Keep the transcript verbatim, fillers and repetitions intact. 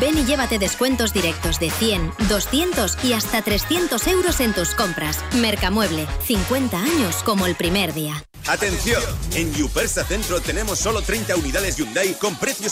Ven y llévate descuentos directos de cien, doscientos y hasta trescientos euros en tus compras. Mercamueble, cincuenta años como el primer día. ¡Atención! En Yupersa Centro tenemos solo treinta unidades Hyundai con precios